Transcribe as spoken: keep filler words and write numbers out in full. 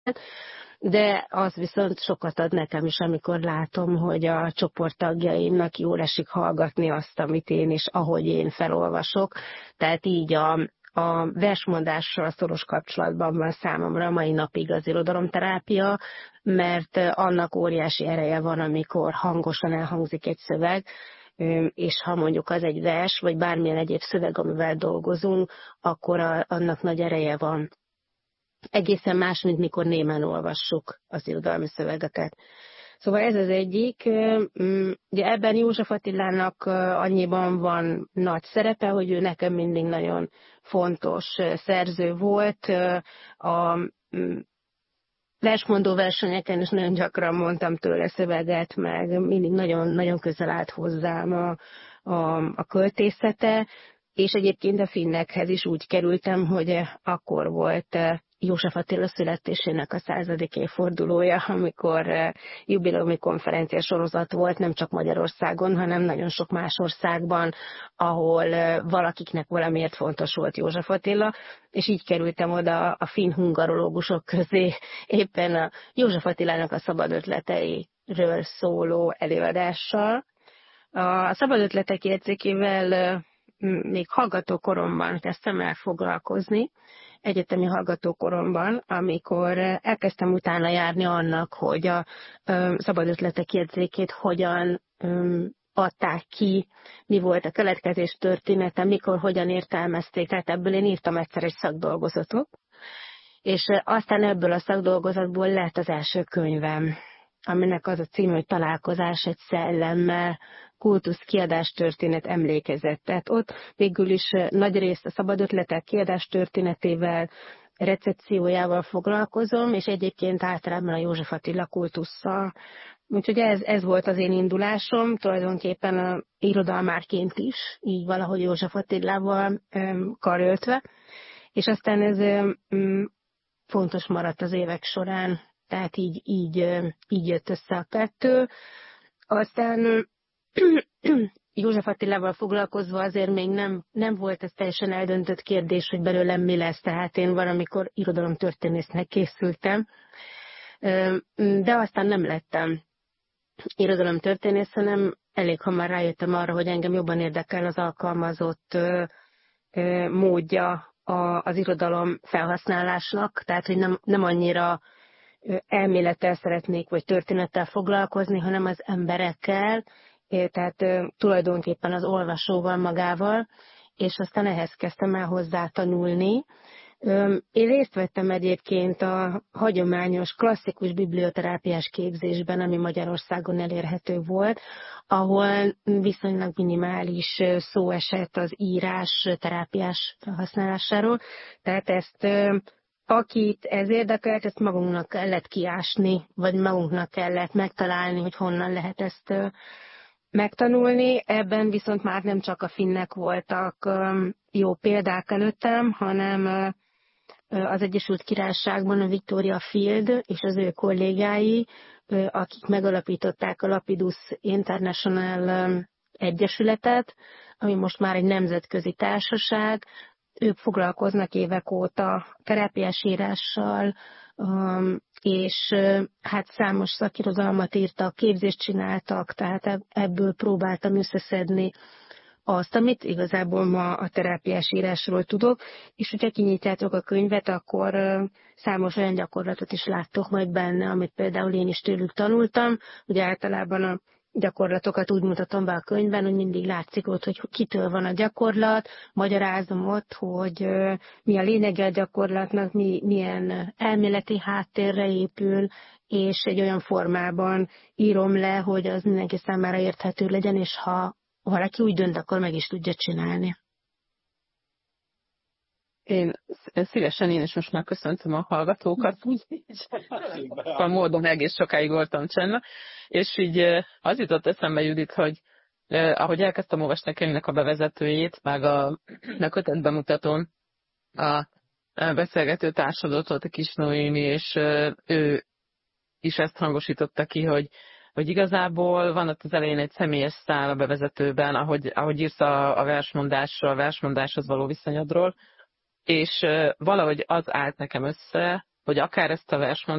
de az viszont sokat ad nekem is, amikor látom, hogy a csoporttagjaimnak jól esik hallgatni azt, amit én és ahogy én felolvasok. Tehát így a, a versmondással szoros kapcsolatban van számomra a mai napig az irodalomterápia, mert annak óriási ereje van, amikor hangosan elhangzik egy szöveg, és ha mondjuk az egy vers, vagy bármilyen egyéb szöveg, amivel dolgozunk, akkor a, annak nagy ereje van. Egészen más, mint mikor némán olvassuk az irodalmi szövegeket. Szóval ez az egyik. Ugye ebben József Attilának annyiban van nagy szerepe, hogy ő nekem mindig nagyon fontos szerző volt. A versmondó versenyeken is nagyon gyakran mondtam tőle szöveget, meg mindig nagyon, nagyon közel állt hozzám a, a, a költészete, és egyébként a finnekhez is úgy kerültem, hogy akkor volt József Attila születésének a századik évfordulója, amikor jubileumi konferencia sorozat volt, nem csak Magyarországon, hanem nagyon sok más országban, ahol valakiknek valamiért fontos volt József Attila, és így kerültem oda a finn hungarológusok közé éppen a József Attilának a szabad ötleteiről szóló előadással. A szabad ötletek jegyzékével még hallgatókoromban kezdtem el foglalkozni, egyetemi hallgatókoromban, amikor elkezdtem utána járni annak, hogy a szabad ötletek jegyzékét hogyan adták ki, mi volt a keletkezés története, mikor, hogyan értelmezték, tehát ebből én írtam egyszer egy szakdolgozatot, és aztán ebből a szakdolgozatból lett az első könyvem, aminek az a cím, hogy Találkozás egy szellemmel, kultusz kiadás történet emlékezet. Tehát ott végül is nagy részt a szabad ötletek kiadás történetével, recepciójával foglalkozom, és egyébként általában a József Attila kultusszal. Úgyhogy ez, ez volt az én indulásom, tulajdonképpen a irodalmárként is, így valahogy József Attilával um, karöltve, és aztán ez um, fontos maradt az évek során, tehát így, így, így jött össze a kettő. Aztán József Attilával foglalkozva azért még nem, nem volt ez teljesen eldöntött kérdés, hogy belőlem mi lesz, tehát én valamikor irodalomtörténésznek készültem, de aztán nem lettem irodalomtörténész, hanem elég hamar rájöttem arra, hogy engem jobban érdekel az alkalmazott módja az irodalom felhasználásnak, tehát hogy nem, nem annyira elmélettel szeretnék, vagy történettel foglalkozni, hanem az emberekkel, tehát tulajdonképpen az olvasóval magával, és aztán ehhez kezdtem el hozzá tanulni. Én részt vettem egyébként a hagyományos, klasszikus biblioterápiás képzésben, ami Magyarországon elérhető volt, ahol viszonylag minimális szó esett az írás terápiás felhasználásáról, tehát ezt akit ez érdekelt, ezt magunknak kellett kiásni, vagy magunknak kellett megtalálni, hogy honnan lehet ezt megtanulni. Ebben viszont már nem csak a finnek voltak jó példák előttem, hanem az Egyesült Királyságban a Victoria Field és az ő kollégái, akik megalapították a Lapidus International Egyesületet, ami most már egy nemzetközi társaság. Ők foglalkoznak évek óta terápiás írással, és hát számos szakirodalmat írtak, képzést csináltak, tehát ebből próbáltam összeszedni azt, amit igazából ma a terápiás írásról tudok, és hogyha kinyitjátok a könyvet, akkor számos olyan gyakorlatot is láttok majd benne, amit például én is tőlük tanultam. Ugye általában a gyakorlatokat úgy mutatom be a könyvben, hogy mindig látszik ott, hogy kitől van a gyakorlat, magyarázom ott, hogy mi a lényege a gyakorlatnak, mi, milyen elméleti háttérre épül, és egy olyan formában írom le, hogy az mindenki számára érthető legyen, és ha valaki úgy dönt, akkor meg is tudja csinálni. Én szívesen én is most már köszöntöm a hallgatókat. A módon egész sokáig voltam csendben. És így az jutott eszembe, Judit, hogy ahogy elkezdtem olvasni a könyvnek a bevezetőjét, meg a, a kötet bemutatón a beszélgető társadalmat volt a Kis Noémi, és ő is ezt hangosította ki, hogy hogy igazából van ott az elején egy személyes szál a bevezetőben, ahogy, ahogy írsz a, a versmondásról, a versmondáshoz való viszonyodról, és valahogy az állt nekem össze, hogy akár ezt a versmondást